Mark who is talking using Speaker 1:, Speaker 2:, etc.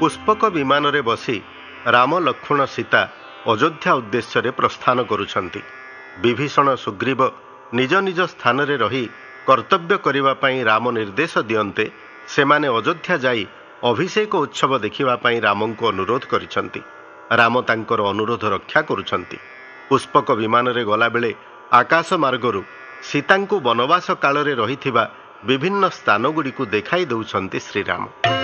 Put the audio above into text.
Speaker 1: पुष्पक विमान रे बसी राम लक्ष्मण सीता अयोध्या उद्देश्य प्रस्थान करुछंती। विभीषण सुग्रीव निज निज स्थान रे रही कर्तव्य करिवा पई राम निर्देश दियन्ते सेमाने अयोध्या जाई अभिषेक उत्सव देखिवा पई रामंको अनुरोध करिसंती। राम तांकर अनुरोध रक्षा करुछंती। पुष्पक विमान रे गला बेले आकाश मार्गरु सीतांकु वनवास काल रे रहिथिबा विभिन्न स्थान गुड़िकु देखाई दउछंती श्रीराम।